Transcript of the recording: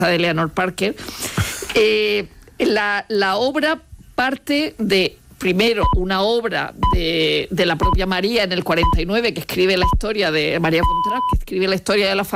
de Eleanor Parker. La obra parte de, primero, una obra de la propia María en el 49, que escribe la historia de María Contras, que escribe la historia de la